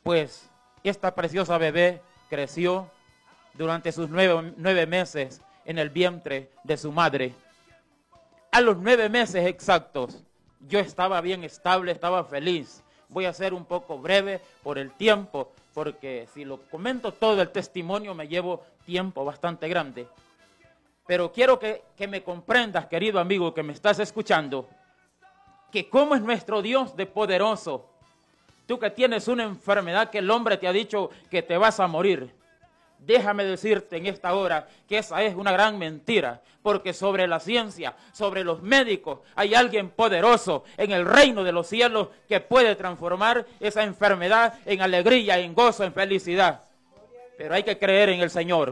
Pues esta preciosa bebé creció durante sus 9 meses en el vientre de su madre. A los 9 meses exactos, yo estaba bien estable, estaba feliz. Voy a ser un poco breve por el tiempo, porque si lo comento todo el testimonio me llevo tiempo bastante grande. Pero quiero que me comprendas, querido amigo que me estás escuchando, que cómo es nuestro Dios de poderoso. Tú que tienes una enfermedad que el hombre te ha dicho que te vas a morir. Déjame decirte en esta hora que esa es una gran mentira, porque sobre la ciencia, sobre los médicos, hay alguien poderoso en el reino de los cielos que puede transformar esa enfermedad en alegría, en gozo, en felicidad. Pero hay que creer en el Señor.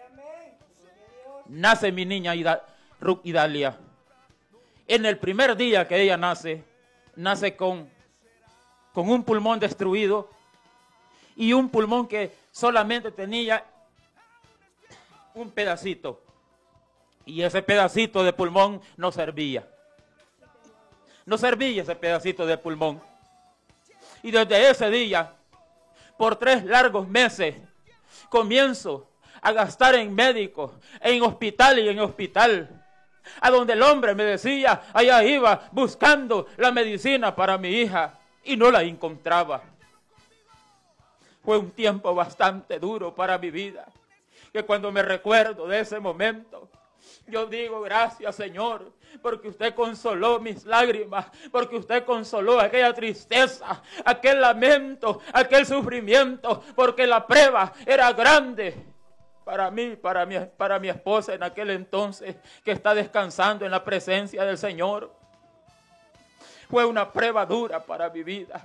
Nace mi niña Idalia. En el primer día que ella nace con un pulmón destruido y un pulmón que solamente tenía un pedacito. Y ese pedacito de pulmón no servía. No servía ese pedacito de pulmón. Y desde ese día, por 3 largos meses, comienzo a gastar en médicos, en hospital y en hospital. A donde el hombre me decía, allá iba buscando la medicina para mi hija y no la encontraba. Fue un tiempo bastante duro para mi vida, que cuando me recuerdo de ese momento, yo digo gracias Señor, porque usted consoló mis lágrimas, porque usted consoló aquella tristeza, aquel lamento, aquel sufrimiento, porque la prueba era grande. Para mí, para mi esposa en aquel entonces, que está descansando en la presencia del Señor. Fue una prueba dura para mi vida.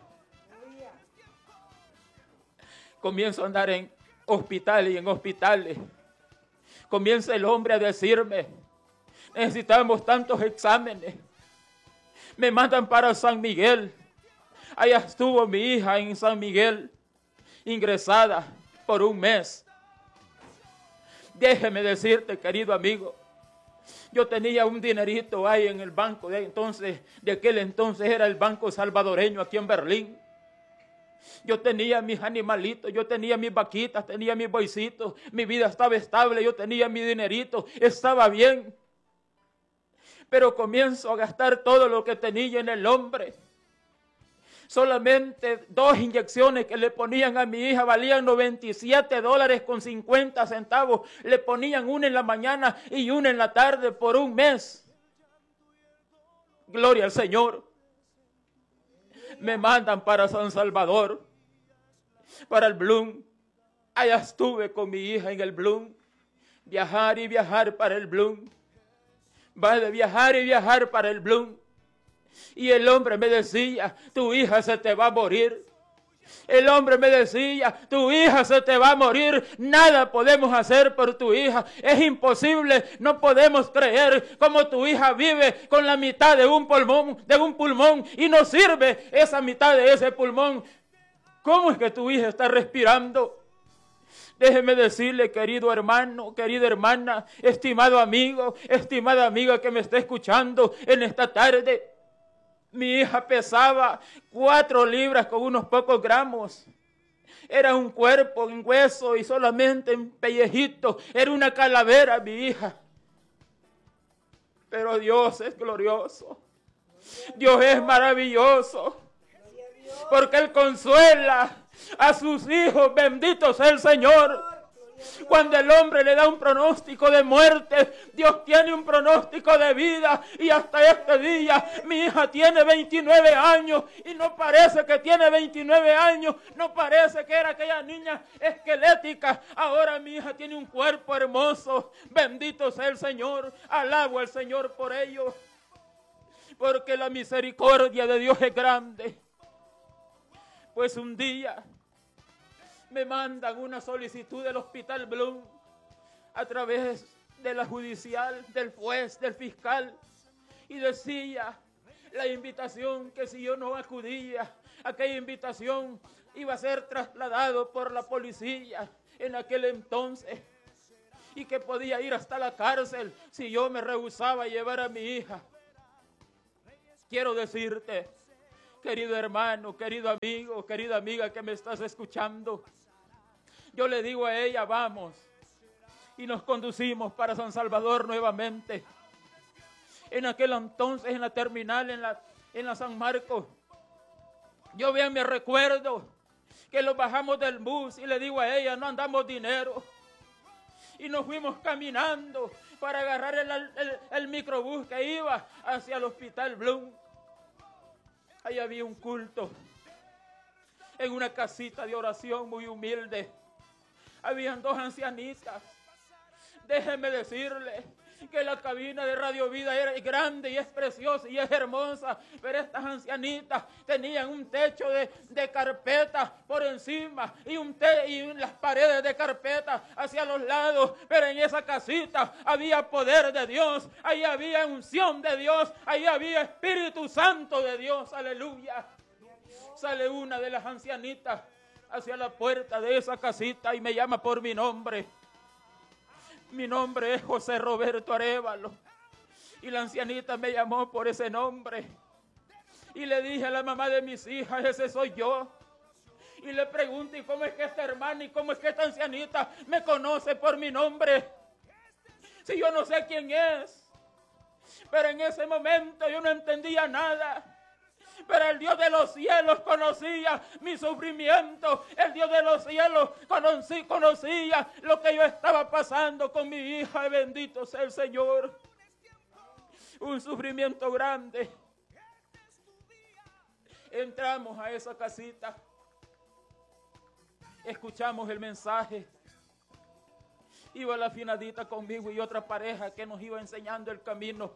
Comienzo a andar en hospitales y en hospitales. Comienza el hombre a decirme, necesitamos tantos exámenes. Me mandan para San Miguel. Allá estuvo mi hija en San Miguel, ingresada por 1 mes. Déjeme decirte, querido amigo, yo tenía un dinerito ahí en el banco de aquel entonces era el Banco Salvadoreño aquí en Berlín. Yo tenía mis animalitos, yo tenía mis vaquitas, tenía mis boicitos, mi vida estaba estable, yo tenía mi dinerito, estaba bien. Pero comienzo a gastar todo lo que tenía en el hombre. Solamente 2 inyecciones que le ponían a mi hija valían $97.50. Le ponían una en la mañana y una en la tarde por 1 mes. Gloria al Señor. Me mandan para San Salvador, para el Bloom. Allá estuve con mi hija en el Bloom. Viajar y viajar para el Bloom. Va de viajar y viajar para el Bloom. Y el hombre me decía, tu hija se te va a morir. El hombre me decía, tu hija se te va a morir. Nada podemos hacer por tu hija. Es imposible, no podemos creer cómo tu hija vive con la mitad de un pulmón y no sirve esa mitad de ese pulmón. ¿Cómo es que tu hija está respirando? Déjeme decirle, querido hermano, querida hermana, estimado amigo, estimada amiga que me está escuchando en esta tarde. Mi hija pesaba 4 libras con unos pocos gramos. Era un cuerpo en hueso y solamente en pellejito. Era una calavera mi hija. Pero Dios es glorioso. Dios es maravilloso. Porque Él consuela a sus hijos. Bendito sea el Señor. Cuando el hombre le da un pronóstico de muerte, Dios tiene un pronóstico de vida. Y hasta este día mi hija tiene 29 años y no parece que tiene 29 años. No parece que era aquella niña esquelética. Ahora mi hija tiene un cuerpo hermoso. Bendito sea el Señor. Alabo al Señor por ello. Porque la misericordia de Dios es grande. Pues un día me mandan una solicitud del Hospital Bloom a través de la judicial, del juez, del fiscal, y decía la invitación que si yo no acudía, aquella invitación iba a ser trasladado por la policía en aquel entonces y que podía ir hasta la cárcel si yo me rehusaba a llevar a mi hija. Quiero decirte Querido hermano, querido amigo, querida amiga que me estás escuchando, yo le digo a ella, vamos, y nos conducimos para San Salvador nuevamente. En aquel entonces, en la terminal, en la San Marcos, yo bien me recuerdo que nos bajamos del bus y le digo a ella, no andamos dinero. Y nos fuimos caminando para agarrar el microbús que iba hacia el Hospital Bloom. Ahí había un culto en una casita de oración muy humilde. Habían dos ancianitas. Déjeme decirle que la cabina de Radio Vida es grande y es preciosa y es hermosa, pero estas ancianitas tenían un techo de carpeta por encima y las paredes de carpeta hacia los lados, pero en esa casita había poder de Dios, ahí había unción de Dios, ahí había Espíritu Santo de Dios, aleluya. Sale una de las ancianitas hacia la puerta de esa casita y me llama por mi nombre. Mi nombre es José Roberto Arévalo. Y la ancianita me llamó por ese nombre. Y le dije a la mamá de mis hijas, ese soy yo. Y le pregunto, ¿y cómo es que esta hermana y cómo es que esta ancianita me conoce por mi nombre? Si yo no sé quién es. Pero en ese momento yo no entendía nada. Pero el Dios de los cielos conocía mi sufrimiento. El Dios de los cielos conocía lo que yo estaba pasando con mi hija. Y bendito sea el Señor. Un sufrimiento grande. Entramos a esa casita. Escuchamos el mensaje. Iba la finadita conmigo y otra pareja que nos iba enseñando el camino.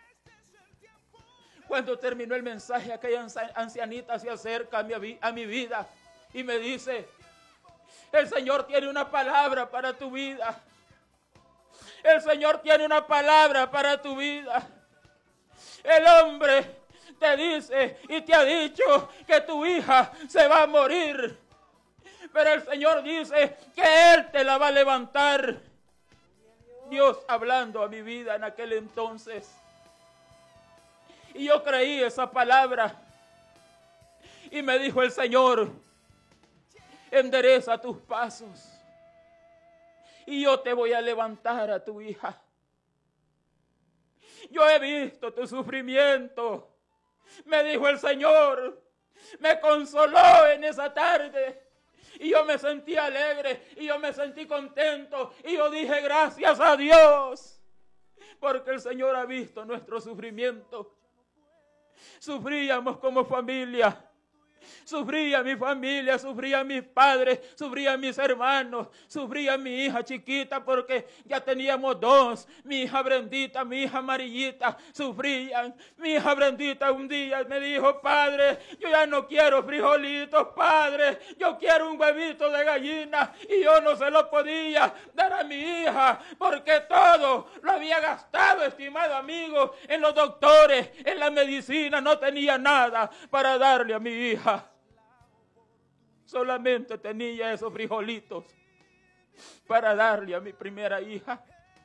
Cuando terminó el mensaje, aquella ancianita se acerca a mi vida y me dice, el Señor tiene una palabra para tu vida. El Señor tiene una palabra para tu vida. El hombre te dice y te ha dicho que tu hija se va a morir. Pero el Señor dice que Él te la va a levantar. Dios hablando a mi vida en aquel entonces. Y yo creí esa palabra. Y me dijo el Señor, endereza tus pasos. Y yo te voy a levantar a tu hija. Yo he visto tu sufrimiento. Me dijo el Señor. Me consoló en esa tarde. Y yo me sentí alegre. Y yo me sentí contento. Y yo dije gracias a Dios. Porque el Señor ha visto nuestro sufrimiento. Sufríamos como familia. Sufría mi familia, sufría mis padres, sufría mis hermanos, sufría mi hija chiquita porque ya teníamos dos. Mi hija Brendita, mi hija Amarillita, sufrían. Mi hija Brendita un día me dijo, padre, yo ya no quiero frijolitos, padre, yo quiero un huevito de gallina. Y yo no se lo podía dar a mi hija porque todo lo había gastado, estimado amigo, en los doctores, en la medicina, no tenía nada para darle a mi hija. Solamente tenía esos frijolitos para darle a mi primera hija.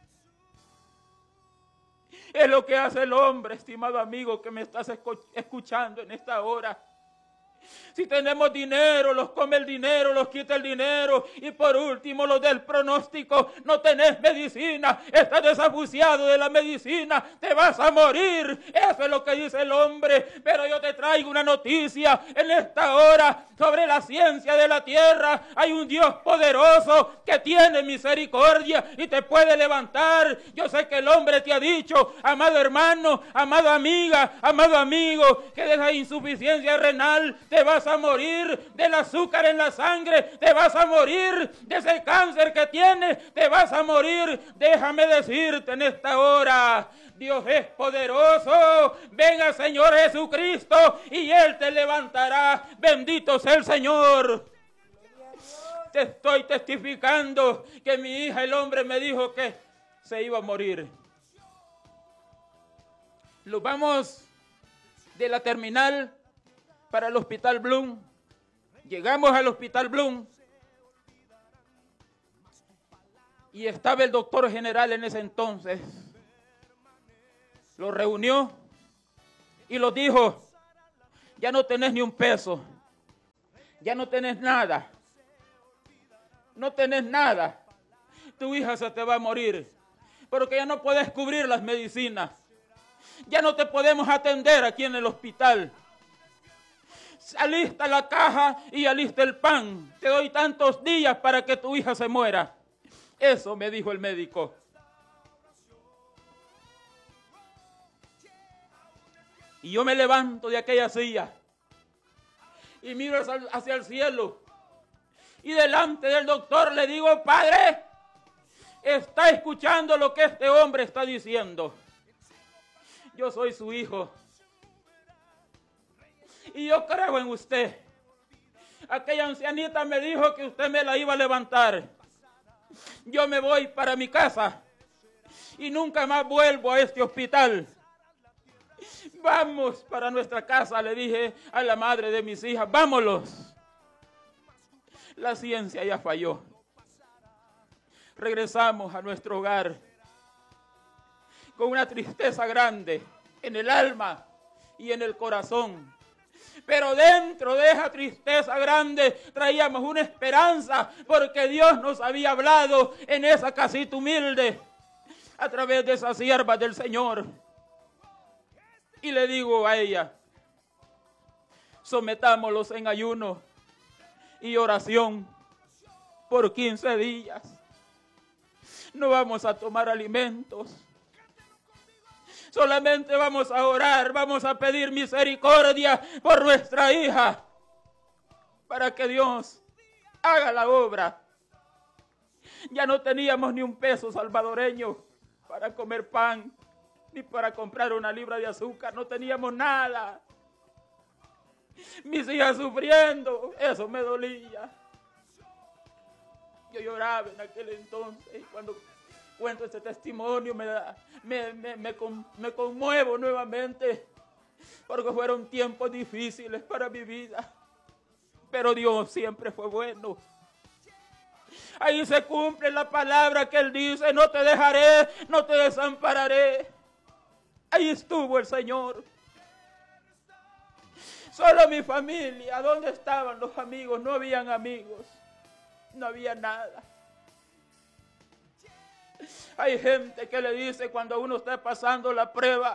Es lo que hace el hombre, estimado amigo que me estás escuchando en esta hora. Si tenemos dinero, los come el dinero, los quita el dinero. Y por último, los del pronóstico, no tenés medicina, estás desahuciado de la medicina, te vas a morir. Eso es lo que dice el hombre. Pero yo te traigo una noticia en esta hora sobre la ciencia de la tierra. Hay un Dios poderoso que tiene misericordia y te puede levantar. Yo sé que el hombre te ha dicho, amado hermano, amada amiga, amado amigo, que de esa insuficiencia renal te vas a morir, del azúcar en la sangre te vas a morir, de ese cáncer que tienes te vas a morir. Déjame decirte en esta hora, Dios es poderoso. Venga Señor Jesucristo y Él te levantará. Bendito sea el Señor. Te estoy testificando que mi hija, el hombre me dijo que se iba a morir. Lo vamos de la terminal para el Hospital Bloom. Llegamos al Hospital Bloom y estaba el doctor general en ese entonces. Lo reunió y lo dijo, Ya no tenés ni un peso. Ya no tenés nada. No tenés nada. Tu hija se te va a morir. Porque ya no puedes cubrir las medicinas. Ya no te podemos atender aquí en el hospital. Alista la caja y alista el pan. Te doy tantos días para que tu hija se muera. Eso me dijo el médico. Y yo me levanto de aquella silla y miro hacia el cielo. Y delante del doctor le digo: Padre, ¿está escuchando lo que este hombre está diciendo? Yo soy su hijo. Y yo creo en usted. Aquella ancianita me dijo que usted me la iba a levantar. Yo me voy para mi casa y nunca más vuelvo a este hospital. Vamos para nuestra casa, le dije a la madre de mis hijas. Vámonos. La ciencia ya falló. Regresamos a nuestro hogar con una tristeza grande en el alma y en el corazón. Pero dentro de esa tristeza grande traíamos una esperanza, porque Dios nos había hablado en esa casita humilde a través de esas siervas del Señor. Y le digo a ella: sometámoslos en ayuno y oración por 15 días. No vamos a tomar alimentos. Solamente vamos a orar, vamos a pedir misericordia por nuestra hija, para que Dios haga la obra. Ya no teníamos ni un peso salvadoreño para comer pan, ni para comprar una libra de azúcar. No teníamos nada. Mis hijas sufriendo, eso me dolía. Yo lloraba en aquel entonces, y cuando cuento este testimonio me conmuevo nuevamente, porque fueron tiempos difíciles para mi vida, pero Dios siempre fue bueno. Ahí se cumple la palabra que Él dice: no te dejaré, no te desampararé. Ahí estuvo el Señor. Solo mi familia. ¿Dónde estaban los amigos? No habían amigos, no había nada. Hay gente que le dice, cuando uno está pasando la prueba,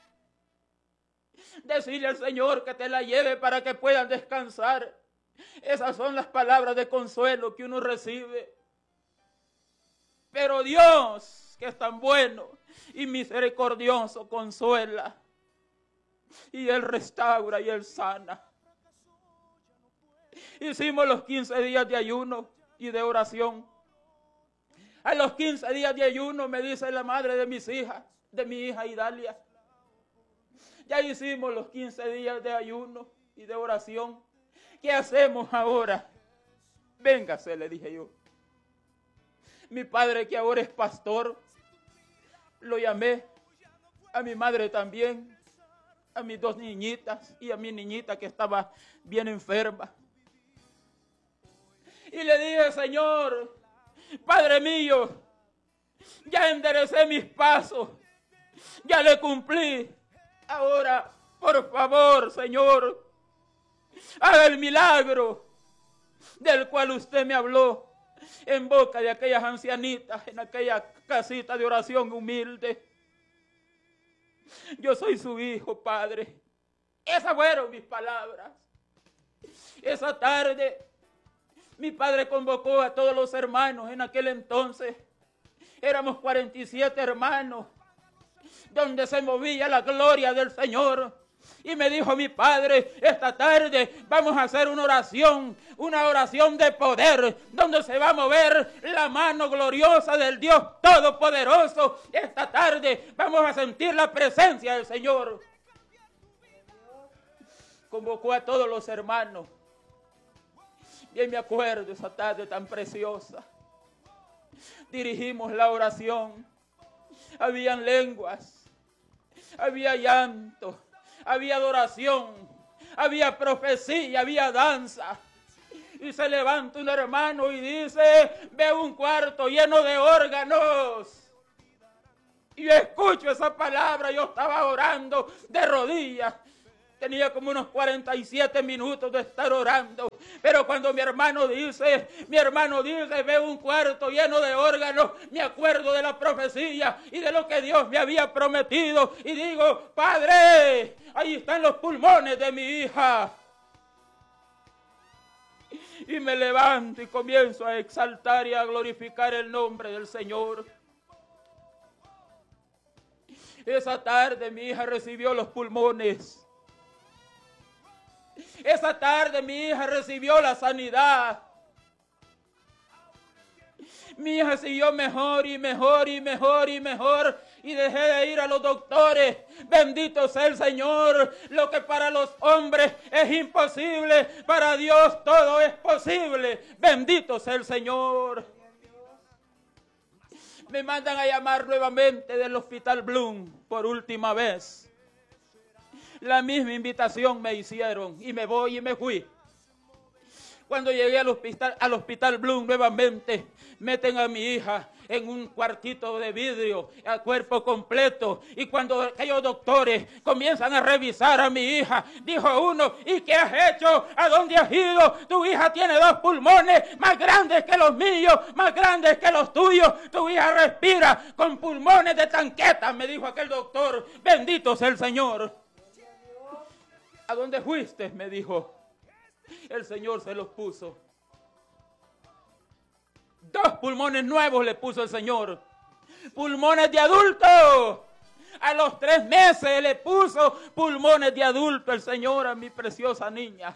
decirle al Señor que te la lleve para que puedan descansar. Esas son las palabras de consuelo que uno recibe. Pero Dios, que es tan bueno y misericordioso, consuela. Y Él restaura y Él sana. Hicimos los 15 días de ayuno y de oración. A los 15 días de ayuno me dice la madre de mis hijas, de mi hija Idalia: ya hicimos los 15 días de ayuno y de oración. ¿Qué hacemos ahora? Véngase, le dije yo. Mi padre, que ahora es pastor, lo llamé. A mi madre también, a mis 2 niñitas y a mi niñita que estaba bien enferma. Y le dije: Señor, Padre mío, ya enderecé mis pasos, ya le cumplí. Ahora, por favor, Señor, haga el milagro del cual usted me habló en boca de aquellas ancianitas en aquella casita de oración humilde. Yo soy su hijo, Padre. Esas fueron mis palabras. Esa tarde mi padre convocó a todos los hermanos. En aquel entonces éramos 47 hermanos, donde se movía la gloria del Señor. Y me dijo mi padre: esta tarde vamos a hacer una oración de poder, donde se va a mover la mano gloriosa del Dios Todopoderoso. Esta tarde vamos a sentir la presencia del Señor. Convocó a todos los hermanos. Bien me acuerdo esa tarde tan preciosa. Dirigimos la oración. Habían lenguas, había llanto, había adoración, había profecía, había danza. Y se levanta un hermano y dice: veo un cuarto lleno de órganos. Y yo escucho esa palabra. Yo estaba orando de rodillas. Tenía como unos 47 minutos de estar orando. Pero cuando mi hermano dice, veo un cuarto lleno de órganos, me acuerdo de la profecía y de lo que Dios me había prometido. Y digo, Padre, ahí están los pulmones de mi hija. Y me levanto y comienzo a exaltar y a glorificar el nombre del Señor. Esa tarde mi hija recibió los pulmones. Esa tarde mi hija recibió la sanidad. Mi hija siguió mejor y mejor y mejor y mejor. Y dejé de ir a los doctores. Bendito sea el Señor. Lo que para los hombres es imposible, para Dios todo es posible. Bendito sea el Señor. Me mandan a llamar nuevamente del Hospital Bloom por última vez. La misma invitación me hicieron y me voy y me fui. Cuando llegué al hospital Bloom nuevamente, meten a mi hija en un cuartito de vidrio a cuerpo completo. Y cuando aquellos doctores comienzan a revisar a mi hija, dijo uno, ¿y qué has hecho? ¿A dónde has ido? Tu hija tiene 2 pulmones más grandes que los míos, más grandes que los tuyos. Tu hija respira con pulmones de tanqueta, me dijo aquel doctor. Bendito sea el Señor. ¿A dónde fuiste? Me dijo. El Señor se los puso. 2 pulmones nuevos le puso el Señor. Pulmones de adulto. A los 3 meses le puso pulmones de adulto el Señor a mi preciosa niña.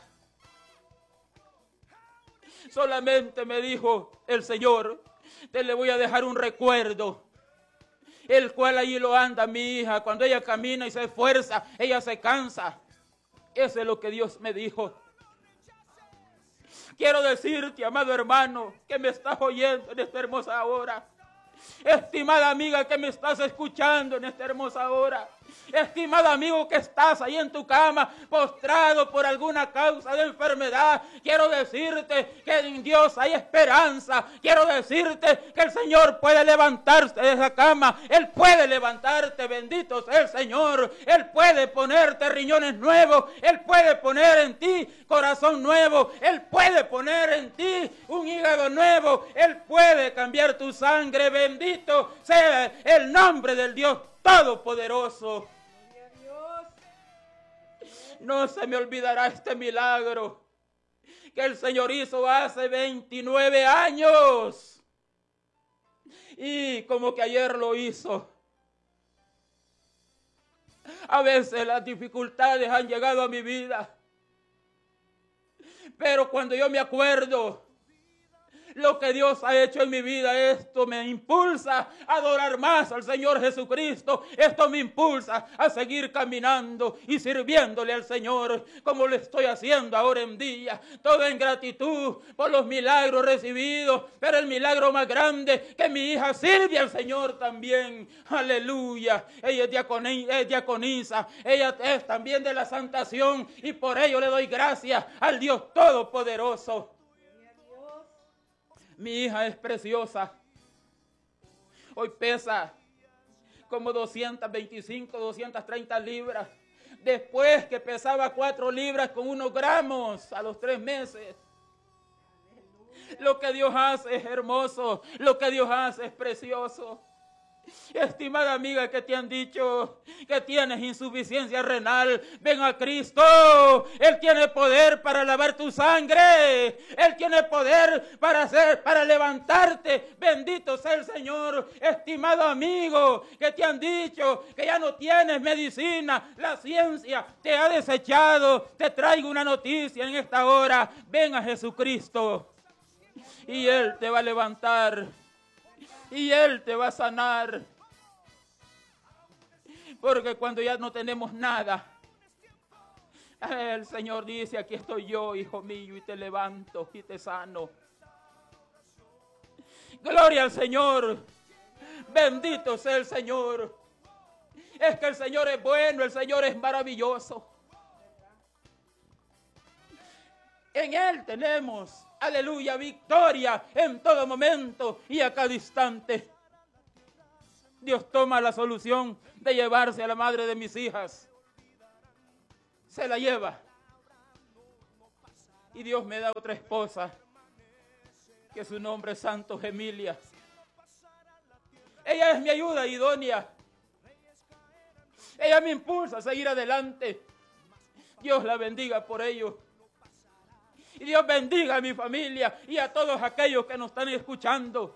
Solamente me dijo el Señor, te le voy a dejar un recuerdo, el cual allí lo anda mi hija. Cuando ella camina y se esfuerza, ella se cansa. Eso es lo que Dios me dijo. Quiero decirte, amado hermano, que me estás oyendo en esta hermosa hora. Estimada amiga que me estás escuchando en esta hermosa hora. Estimado amigo que estás ahí en tu cama, postrado por alguna causa de enfermedad. Quiero decirte que en Dios hay esperanza. Quiero decirte que el Señor puede levantarte de esa cama. Él puede levantarte, bendito sea el Señor. Él puede ponerte riñones nuevos. Él puede poner en ti corazón nuevo. Él puede poner en ti un hígado nuevo. Él puede cambiar tu sangre. Bendito sea el nombre del Dios Todopoderoso. No se me olvidará este milagro que el Señor hizo hace 29 años. Y como que ayer lo hizo. A veces las dificultades han llegado a mi vida. Pero cuando yo me acuerdo lo que Dios ha hecho en mi vida, esto me impulsa a adorar más al Señor Jesucristo. Esto me impulsa a seguir caminando y sirviéndole al Señor como lo estoy haciendo ahora en día. Todo en gratitud por los milagros recibidos, pero el milagro más grande, que mi hija sirve al Señor también. Aleluya. Ella es diaconisa, ella es también de la santación, y por ello le doy gracias al Dios Todopoderoso. Mi hija es preciosa. Hoy pesa como 225, 230 libras. Después que pesaba 4 libras con 1 gramos a los 3 meses. Lo que Dios hace es hermoso. Lo que Dios hace es precioso. Estimada amiga que te han dicho que tienes insuficiencia renal, ven a Cristo. Él tiene poder para lavar tu sangre. Él tiene poder para levantarte. Bendito sea el Señor. Estimado amigo que te han dicho que ya no tienes medicina, la ciencia te ha desechado. Te traigo una noticia en esta hora. Ven a Jesucristo y Él te va a levantar. Y Él te va a sanar. Porque cuando ya no tenemos nada, el Señor dice, aquí estoy yo, hijo mío, y te levanto y te sano. Gloria al Señor. Bendito sea el Señor. Es que el Señor es bueno, el Señor es maravilloso. En Él tenemos, aleluya, victoria en todo momento y a cada instante. Dios toma la solución de llevarse a la madre de mis hijas. se la lleva. Y Dios me da otra esposa, que su nombre es Santos Emilia. Ella es mi ayuda idónea. Ella me impulsa a seguir adelante. Dios la bendiga por ello. Y Dios bendiga a mi familia y a todos aquellos que nos están escuchando.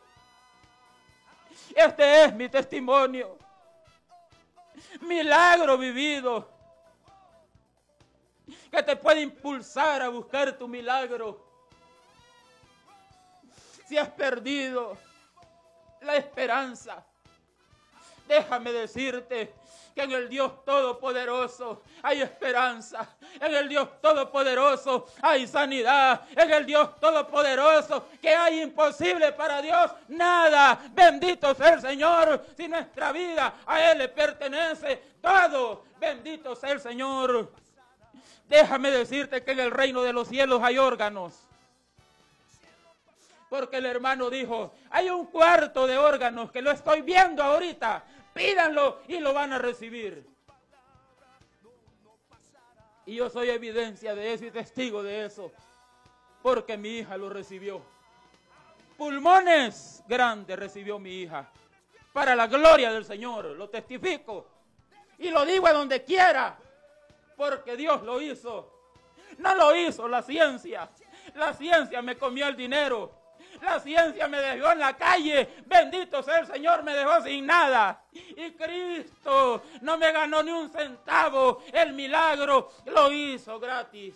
Este es mi testimonio. Milagro vivido. Que te puede impulsar a buscar tu milagro. Si has perdido la esperanza, déjame decirte que en el Dios Todopoderoso hay esperanza. En el Dios Todopoderoso hay sanidad. En el Dios Todopoderoso, que hay imposible para Dios nada. Bendito sea el Señor. Si nuestra vida a Él le pertenece todo, bendito sea el Señor. Déjame decirte que en el reino de los cielos hay órganos. Porque el hermano dijo, hay un cuarto de órganos que lo estoy viendo ahorita. Pídanlo y lo van a recibir. Y yo soy evidencia de eso y testigo de eso. Porque mi hija lo recibió. Pulmones grandes recibió mi hija. Para la gloria del Señor. Lo testifico. Y lo digo a donde quiera. Porque Dios lo hizo. No lo hizo la ciencia. La ciencia me comió el dinero. La ciencia me dejó en la calle. Bendito sea el Señor, me dejó sin nada. Y Cristo no me ganó ni un centavo. El milagro lo hizo gratis.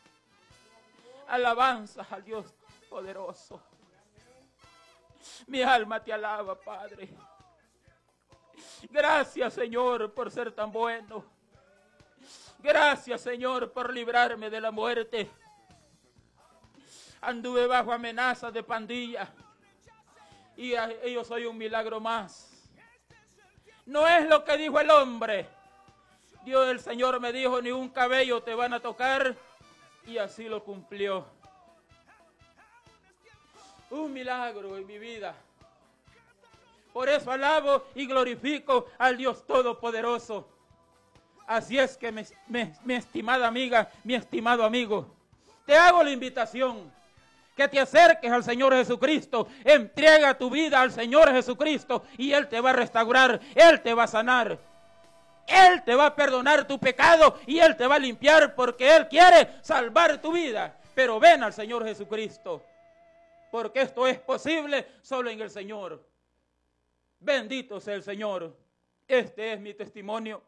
Alabanzas al Dios poderoso. Mi alma te alaba, Padre. Gracias, Señor, por ser tan bueno. Gracias, Señor, por librarme de la muerte. Anduve bajo amenazas de pandilla y yo soy un milagro más. No es lo que dijo el hombre. Dios, el Señor me dijo, ni un cabello te van a tocar, y así lo cumplió. Un milagro en mi vida. Por eso alabo y glorifico al Dios Todopoderoso. Así es que mi estimada amiga, mi estimado amigo, te hago la invitación que te acerques al Señor Jesucristo. Entrega tu vida al Señor Jesucristo y Él te va a restaurar, Él te va a sanar, Él te va a perdonar tu pecado y Él te va a limpiar, porque Él quiere salvar tu vida. Pero ven al Señor Jesucristo, porque esto es posible solo en el Señor. Bendito sea el Señor. Este es mi testimonio.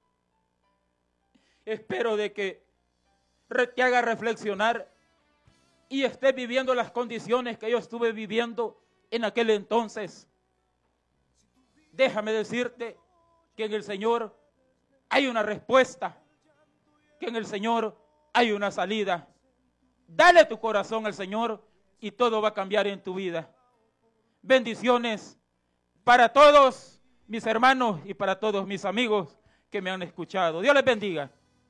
Espero de que te haga reflexionar y estés viviendo las condiciones que yo estuve viviendo en aquel entonces. Déjame decirte que en el Señor hay una respuesta, que en el Señor hay una salida. Dale tu corazón al Señor y todo va a cambiar en tu vida. Bendiciones para todos mis hermanos y para todos mis amigos que me han escuchado. Dios les bendiga.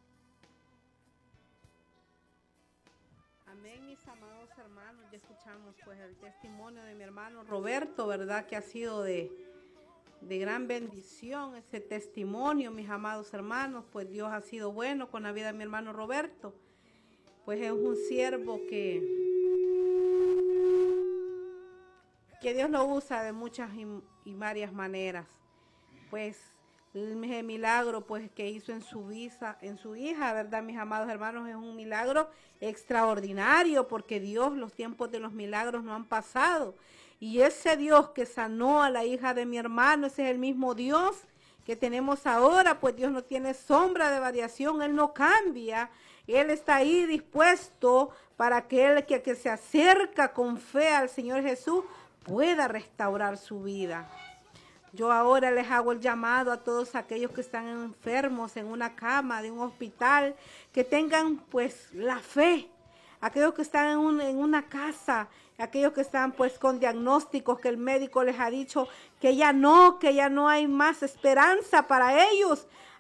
Escuchamos pues el testimonio de mi hermano Roberto, ¿verdad? Que ha sido de gran bendición ese testimonio, mis amados hermanos. Pues Dios ha sido bueno con la vida de mi hermano Roberto. Pues es un siervo que Dios lo usa de muchas y varias maneras. Pues el milagro pues que hizo en su hija, ¿verdad, mis amados hermanos? Es un milagro extraordinario, porque Dios, los tiempos de los milagros no han pasado. Y ese Dios que sanó a la hija de mi hermano, ese es el mismo Dios que tenemos ahora. Pues Dios no tiene sombra de variación, Él no cambia. Él está ahí dispuesto para que el que se acerca con fe al Señor Jesús pueda restaurar su vida. Yo ahora les hago el llamado a todos aquellos que están enfermos en una cama de un hospital, que tengan pues la fe. Aquellos que están en una casa, aquellos que están pues con diagnósticos que el médico les ha dicho que ya no hay más esperanza para ellos.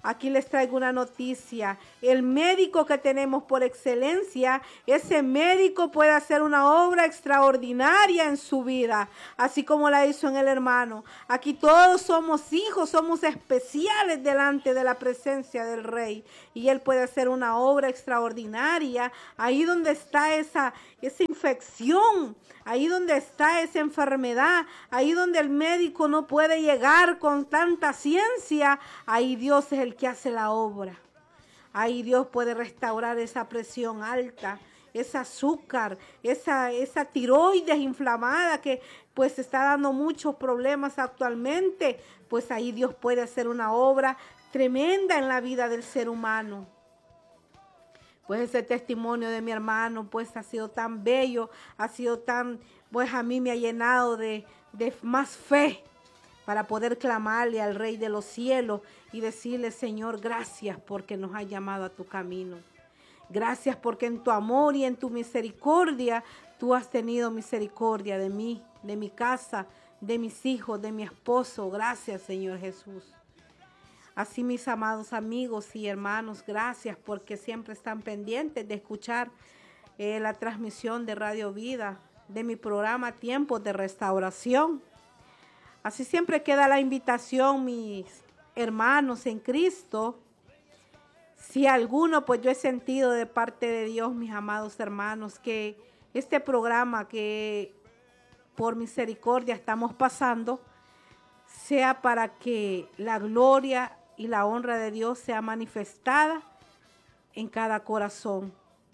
aquí les traigo una noticia. El médico que tenemos por excelencia, ese médico puede hacer una obra extraordinaria en su vida, así como la hizo en el hermano. Aquí todos somos hijos, somos especiales delante de la presencia del Rey, y Él puede hacer una obra extraordinaria ahí donde está esa infección, ahí donde está esa enfermedad, ahí donde el médico no puede llegar con tanta ciencia. Ahí Dios es el que hace la obra. Ahí Dios puede restaurar esa presión alta, ese azúcar, esa tiroides inflamada que pues está dando muchos problemas actualmente. Pues ahí Dios puede hacer una obra tremenda en la vida del ser humano. Pues ese testimonio de mi hermano pues ha sido tan bello, ha sido tan, pues a mí me ha llenado de más fe para poder clamarle al Rey de los cielos y decirle: Señor, gracias porque nos has llamado a tu camino. Gracias porque en tu amor y en tu misericordia tú has tenido misericordia de mí, de mi casa, de mis hijos, de mi esposo. Gracias, Señor Jesús. Así, mis amados amigos y hermanos, gracias porque siempre están pendientes de escuchar la transmisión de Radio Vida, de mi programa Tiempos de Restauración. Así siempre queda la invitación, mis hermanos en Cristo. Si alguno, pues yo he sentido de parte de Dios, mis amados hermanos, que este programa que por misericordia estamos pasando, sea para que la gloria y la honra de Dios sea manifestada en cada corazón.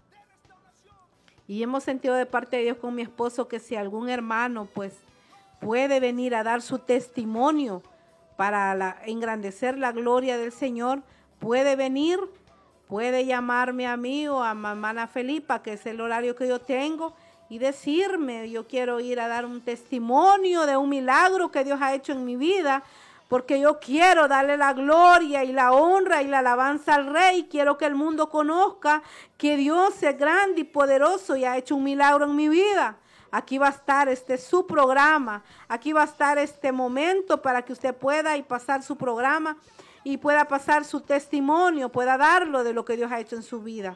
Y hemos sentido de parte de Dios con mi esposo que si algún hermano pues puede venir a dar su testimonio para engrandecer la gloria del Señor, puede venir, puede llamarme a mí o a mi hermana Felipa, que es el horario que yo tengo, y decirme: yo quiero ir a dar un testimonio de un milagro que Dios ha hecho en mi vida, porque yo quiero darle la gloria y la honra y la alabanza al Rey. Quiero que el mundo conozca que Dios es grande y poderoso y ha hecho un milagro en mi vida. Aquí va a estar su programa, aquí va a estar este momento para que usted pueda y pasar su programa y pueda pasar su testimonio, pueda darlo de lo que Dios ha hecho en su vida.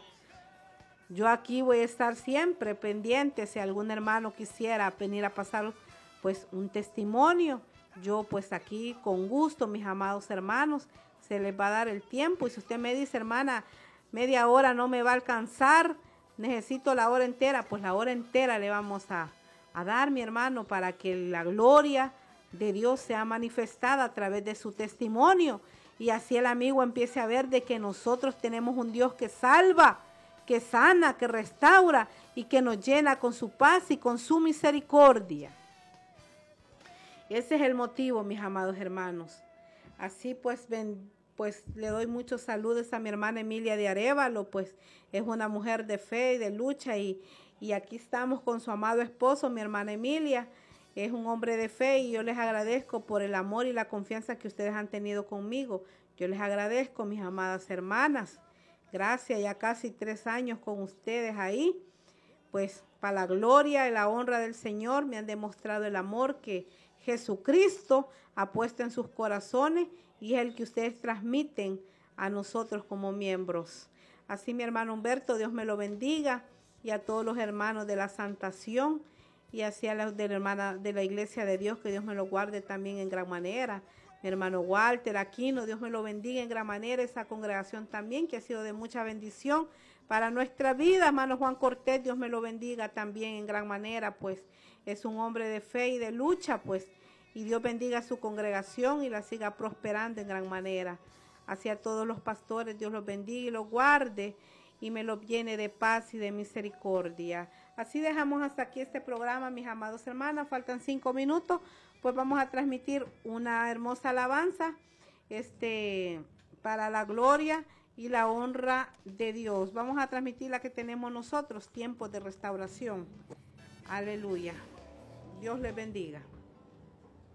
Yo aquí voy a estar siempre pendiente si algún hermano quisiera venir a pasar pues un testimonio. Yo pues aquí con gusto, mis amados hermanos, se les va a dar el tiempo. Y si usted me dice: hermana, media hora no me va a alcanzar, necesito la hora entera, pues la hora entera le vamos a dar, mi hermano, para que la gloria de Dios sea manifestada a través de su testimonio. Y así el amigo empiece a ver de que nosotros tenemos un Dios que salva, que sana, que restaura y que nos llena con su paz y con su misericordia. Ese es el motivo, mis amados hermanos. Así pues, le doy muchos saludos a mi hermana Emilia de Arévalo, pues es una mujer de fe y de lucha, y aquí estamos con su amado esposo, mi hermana Emilia. Es un hombre de fe y yo les agradezco por el amor y la confianza que ustedes han tenido conmigo. Yo les agradezco, mis amadas hermanas. Gracias, ya casi 3 años con ustedes ahí. Pues para la gloria y la honra del Señor me han demostrado el amor que Jesucristo ha puesto en sus corazones y es el que ustedes transmiten a nosotros como miembros. Así, mi hermano Humberto, Dios me lo bendiga, y a todos los hermanos de la Santación, y así a los de la hermana de la Iglesia de Dios, que Dios me lo guarde también en gran manera. Mi hermano Walter Aquino, Dios me lo bendiga en gran manera, esa congregación también que ha sido de mucha bendición para nuestra vida. Hermano Juan Cortés, Dios me lo bendiga también en gran manera, pues es un hombre de fe y de lucha, pues, y Dios bendiga a su congregación y la siga prosperando en gran manera. Así a todos los pastores, Dios los bendiga y los guarde y me los llene de paz y de misericordia. Así dejamos hasta aquí este programa, mis amados hermanos. Faltan 5 minutos, pues vamos a transmitir una hermosa alabanza para la gloria y la honra de Dios. Vamos a transmitir la que tenemos nosotros, Tiempos de Restauración. Aleluya. Dios les bendiga.